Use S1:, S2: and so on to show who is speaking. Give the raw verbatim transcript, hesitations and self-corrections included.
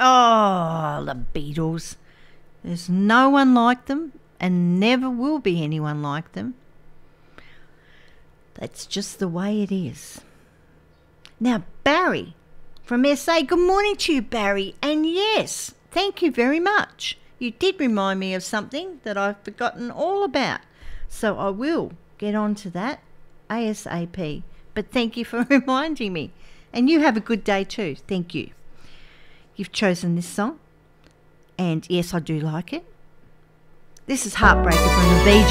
S1: Oh, the Beatles. There's no one like them and never will be anyone like them. That's just the way it is. Now, Barry from S A, good morning to you, Barry. And yes, thank you very much. You did remind me of something that I've forgotten all about. So I will get on to that ASAP. But thank you for reminding me. And you have a good day too. Thank you. You've chosen this song. And yes, I do like it. This is Heartbreaker from the Bee Gees.